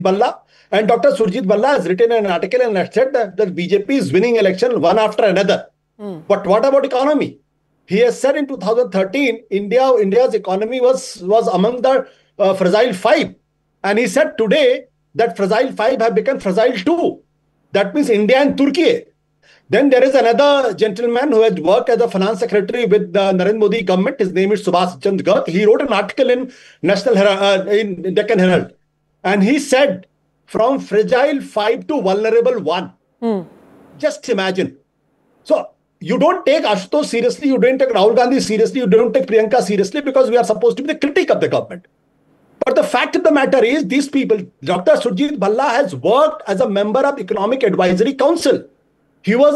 Balla. And Dr. Surjit Balla has written an article and has said that BJP is winning election one after another. But what about economy? He has said in 2013, India's economy was among the fragile five. And he said today that fragile five have become fragile two. That means India and Turkey. Then there is another gentleman who has worked as a finance secretary with the Narendra Modi government. His name is Subhash Chandra Garg. He wrote an article in in Deccan Herald. And he said, from fragile 5 to vulnerable 1. Just imagine. So you don't take Ashutosh seriously, you don't take Rahul Gandhi seriously, you don't take Priyanka seriously because we are supposed to be the critic of the government. But the fact of the matter is, these people, Dr. Surjit Balla has worked as a member of Economic Advisory Council. He was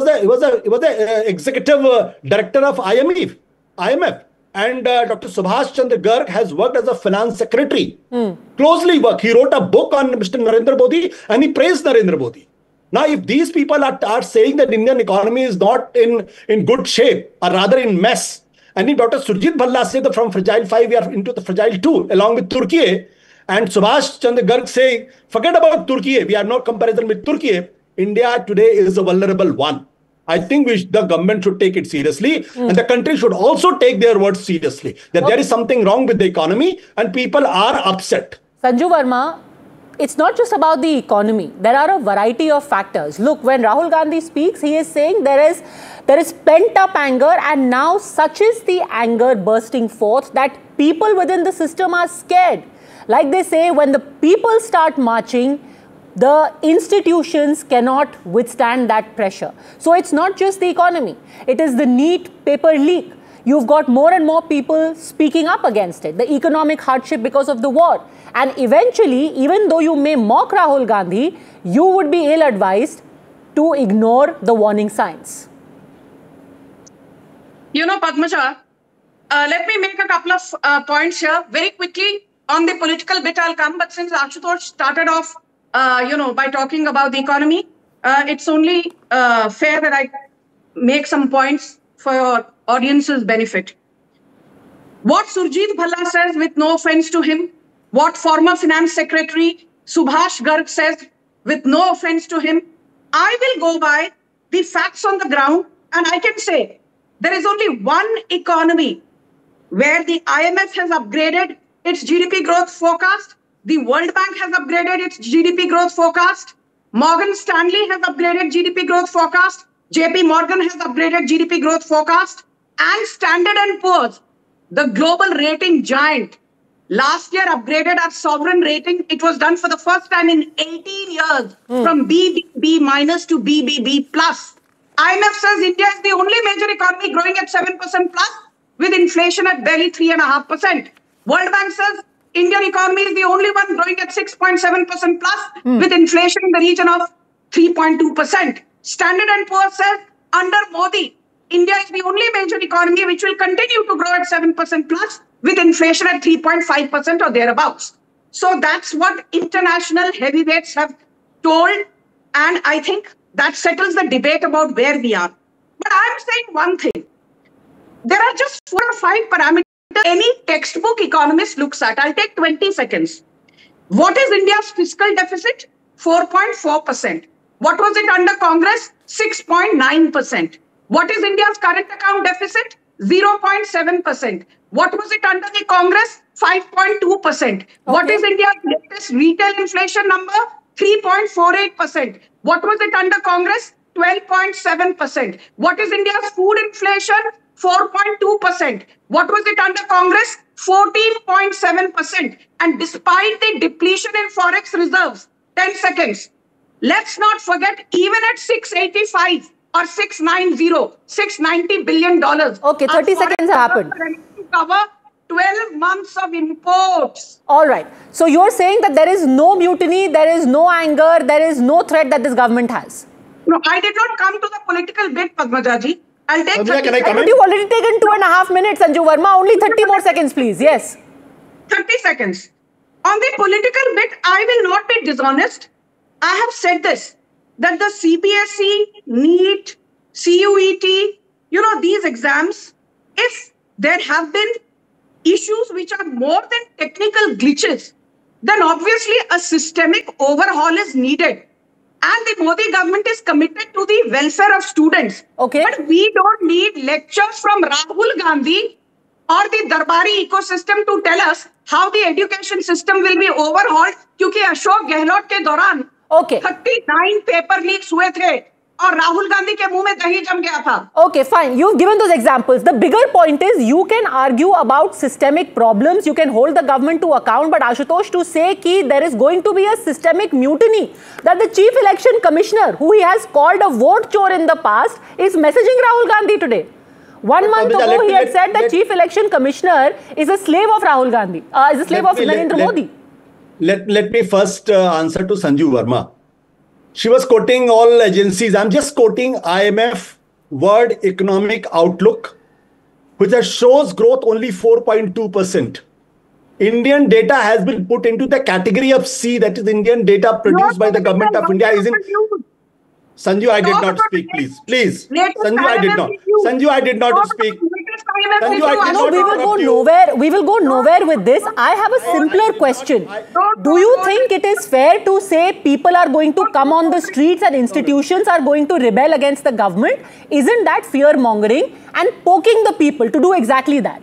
a executive director of IMF. And Dr. Subhash Chandra Garg has worked as a finance secretary. Closely worked. He wrote a book on Mr. Narendra Modi and he praised Narendra Modi. Now, if these people are saying that Indian economy is not in good shape, or rather in mess, and if Dr. Surjit Balla says that from fragile 5 we are into the fragile 2, along with Turkey, and Subhash Chandra Garg saying, forget about Turkey, we have no comparison with Turkey, India today is a vulnerable 1. I think the government should take it seriously, and the country should also take their words seriously, that there is something wrong with the economy and people are upset. Sanju Verma, it's not just about the economy. There are a variety of factors. Look, when Rahul Gandhi speaks, he is saying there is pent-up anger, and now such is the anger bursting forth that people within the system are scared. Like they say, when the people start marching, the institutions cannot withstand that pressure. So it's not just the economy. It is the NEET paper leak. You've got more and more people speaking up against it. The economic hardship because of the war. And eventually, even though you may mock Rahul Gandhi, you would be ill-advised to ignore the warning signs. You know, Padmaja, let me make a couple of points here. Very quickly, on the political bit I'll come, but since Ashutosh started off by talking about the economy, it's only fair that I make some points for your audience's benefit. What Surjit Balla says, with no offense to him, what former Finance Secretary Subhash Garg says, with no offense to him, I will go by the facts on the ground, and I can say there is only one economy where the IMF has upgraded its GDP growth forecast, the World Bank has upgraded its GDP growth forecast, Morgan Stanley has upgraded GDP growth forecast, JP Morgan has upgraded GDP growth forecast, and Standard & Poor's, the global rating giant, last year upgraded our sovereign rating. It was done for the first time in 18 years from BBB minus to BBB plus. IMF says India is the only major economy growing at 7% plus with inflation at barely 3.5%. World Bank says Indian economy is the only one growing at 6.7% plus with inflation in the region of 3.2%. Standard & Poor's says under Modi, India is the only major economy which will continue to grow at 7% plus with inflation at 3.5% or thereabouts. So that's what international heavyweights have told. And I think that settles the debate about where we are. But I'm saying one thing. There are just 4 or 5 parameters any textbook economist looks at. I'll take 20 seconds. What is India's fiscal deficit? 4.4%. What was it under Congress? 6.9%. What is India's current account deficit? 0.7%. What was it under the Congress? 5.2%. Okay. What is India's latest retail inflation number? 3.48%. What was it under Congress? 12.7%. What is India's food inflation? 4.2%. What was it under Congress? 14.7%. And despite the depletion in forex reserves, 10 seconds. Let's not forget, even at 685 or 690 billion dollars. Okay, 30 seconds have happened. To cover 12 months of imports. All right. So you're saying that there is no mutiny, there is no anger, there is no threat that this government has? No, I did not come to the political bit, Padmajaji. I'll take 30 seconds. But you've already taken 2.5 minutes, Sanju Verma. Only 30 more seconds, please. Yes. 30 seconds. On the political bit, I will not be dishonest. I have said this, that the CBSE, NEET, CUET, these exams, if there have been issues which are more than technical glitches, then obviously a systemic overhaul is needed. And the Modi government is committed to the welfare of students. Okay. But we don't need lectures from Rahul Gandhi or the Darbari ecosystem to tell us how the education system will be overhauled, क्योंकि अशोक गहलोत के दौरान Okay. 39 paper leaks हुए थे और राहुल गांधी के मुंह में दही जम गया था. Okay, fine. You've given those examples. The bigger point is you can argue about systemic problems. You can hold the government to account. But Ashutosh, to say that there is going to be a systemic mutiny, that the chief election commissioner, who he has called a vote chore in the past, is messaging Rahul Gandhi today. 1 month ago, he had said that chief election commissioner is a slave of Rahul Gandhi, is a slave of Narendra Modi. Let me first answer to Sanju Verma. She was quoting all agencies. I'm just quoting IMF World Economic Outlook, which shows growth only 4.2%. Indian data has been put into the category of C, that is Indian data produced by the government of India. Sanju, I did not speak, please. Please. Sanju, I did not. Sanju, I did not speak. Sanju, I did No, not we will go nowhere. We will go nowhere with this. I have a simpler question. Do you think it is fair to say people are going to come on the streets and institutions are going to rebel against the government? Isn't that fear mongering and poking the people to do exactly that?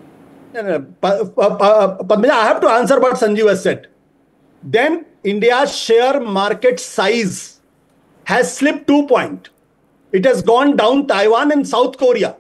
Padmaja, I have to answer what Sanju has said. Then India's share market size has slipped 2 points. It has gone down Taiwan and South Korea.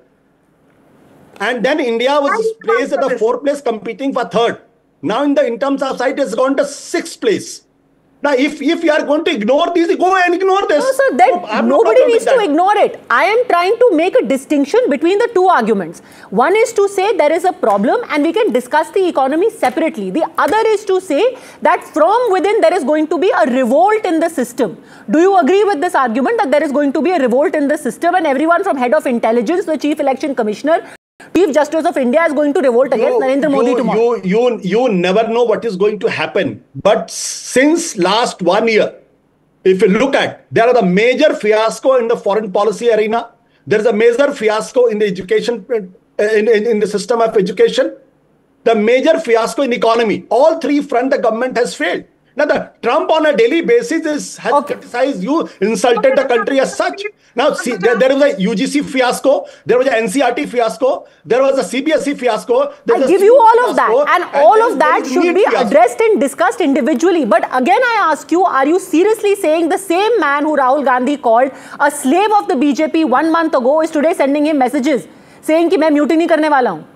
And then India was placed at the 4th place, competing for 3rd. Now in terms of size, it has gone to 6th place. Now, if you are going to ignore these, go and ignore this. No, sir, then nobody needs to ignore it. I am trying to make a distinction between the two arguments. One is to say there is a problem and we can discuss the economy separately. The other is to say that from within there is going to be a revolt in the system. Do you agree with this argument that there is going to be a revolt in the system and everyone from head of intelligence, the chief election commissioner, Chief Justice of India is going to revolt against Narendra Modi tomorrow? You never know what is going to happen. But since last 1 year, if you look at, there are the major fiasco in the foreign policy arena. There is a major fiasco in the education, in the system of education. The major fiasco in economy. All three fronts the government has failed. Now, the Trump on a daily basis has criticized you, insulted the country as such. Now, see, there was a UGC fiasco, there was a NCRT fiasco, there was a CBSE fiasco. I give you all of that, and all of that should be addressed and discussed individually. But again, I ask you, are you seriously saying the same man who Rahul Gandhi called a slave of the BJP 1 month ago is today sending him messages saying कि मैं mutiny करने वाला हूँ?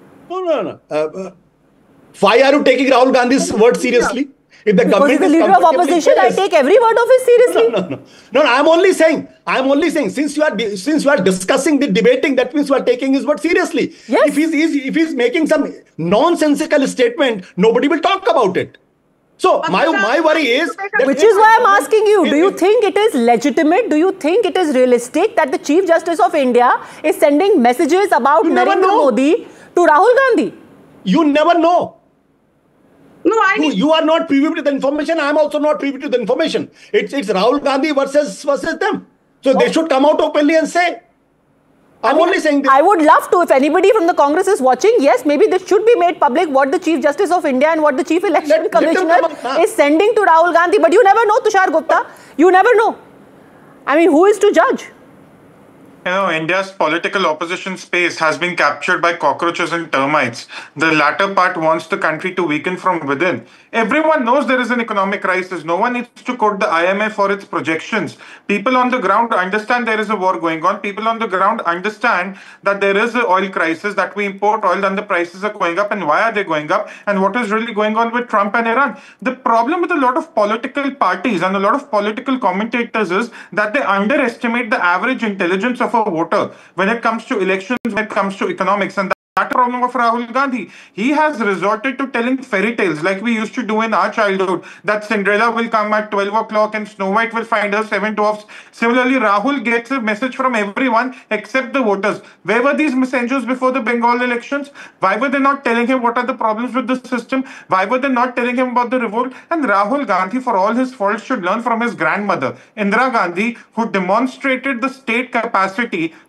No. Why are you taking Rahul Gandhi's word seriously? If the because he's the leader of opposition, I take every word of his seriously. No, I'm only saying, since you are discussing the debating, that means you are taking his word seriously. Yes. If he's making some nonsensical statement, nobody will talk about it. So my worry is, which is why I'm asking you, do you think it is legitimate? Do you think it is realistic that the Chief Justice of India is sending messages about Narendra Modi to Rahul Gandhi? You never know. No, you are not privy to the information. I am also not privy to the information. It's Rahul Gandhi versus them. So they should come out openly and say. I'm only saying this. I would love to, if anybody from the Congress is watching, yes, maybe this should be made public what the Chief Justice of India and what the Chief Election Commissioner is sending to Rahul Gandhi. But you never know, Tushar Gupta. You never know. I mean, who is to judge? You know, India's political opposition space has been captured by cockroaches and termites. The latter part wants the country to weaken from within. Everyone knows there is an economic crisis. No one needs to quote the IMF for its projections. People on the ground understand there is a war going on. People on the ground understand that there is an oil crisis, that we import oil and the prices are going up. And why are they going up? And what is really going on with Trump and Iran? The problem with a lot of political parties and a lot of political commentators is that they underestimate the average intelligence of a voter when it comes to elections, when it comes to economics. And that's the problem of Rahul Gandhi. He has resorted to telling fairy tales like we used to do in our childhood, that Cinderella will come at 12 o'clock and Snow White will find her 7 dwarfs. Similarly, Rahul gets a message from everyone except the voters. Where were these messengers before the Bengal elections? Why were they not telling him what are the problems with the system? Why were they not telling him about the revolt? And Rahul Gandhi, for all his faults, should learn from his grandmother, Indira Gandhi, who demonstrated the state capacity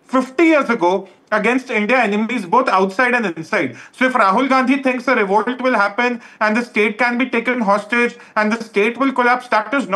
50 years ago against India enemies both outside and inside. So if Rahul Gandhi thinks a revolt will happen and the state can be taken hostage and the state will collapse, that is